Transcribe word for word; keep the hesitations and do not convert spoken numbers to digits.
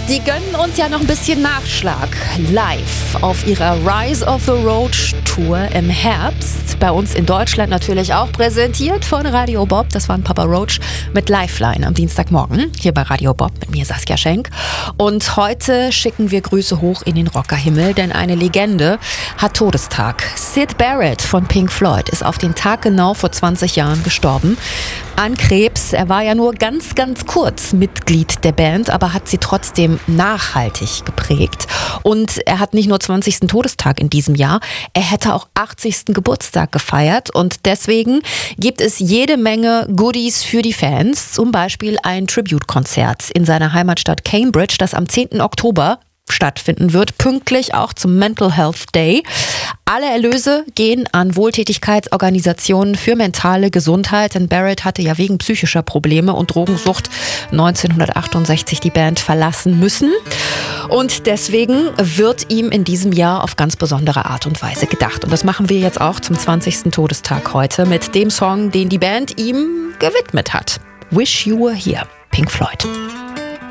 Die gönnen uns ja noch ein bisschen Nachschlag live auf ihrer Rise of the Roach Tour im Herbst. Bei uns in Deutschland natürlich auch präsentiert von Radio Bob. Das waren Papa Roach mit Lifeline am Dienstagmorgen hier bei Radio Bob mit mir Saskia Schenk. Und heute schicken wir Grüße hoch in den Rockerhimmel, denn eine Legende hat Todestag. Syd Barrett von Pink Floyd ist auf den Tag genau vor zwanzig Jahren gestorben an Krebs. Er war ja nur ganz, ganz kurz Mitglied der Band, aber hat sie trotzdem nachhaltig geprägt. Und er hat nicht nur zwanzigsten Todestag in diesem Jahr, er hätte auch achtzigsten Geburtstag gefeiert. Und deswegen gibt es jede Menge Goodies für die Fans. Zum Beispiel ein Tribute-Konzert in seiner Heimatstadt Cambridge, das am zehnten Oktober stattfinden wird, pünktlich auch zum Mental Health Day. Alle Erlöse gehen an Wohltätigkeitsorganisationen für mentale Gesundheit, denn Barrett hatte ja wegen psychischer Probleme und Drogensucht neunzehnhundertachtundsechzig die Band verlassen müssen. Und deswegen wird ihm in diesem Jahr auf ganz besondere Art und Weise gedacht. Und das machen wir jetzt auch zum zwanzigsten Todestag heute mit dem Song, den die Band ihm gewidmet hat. Wish You Were Here, Pink Floyd.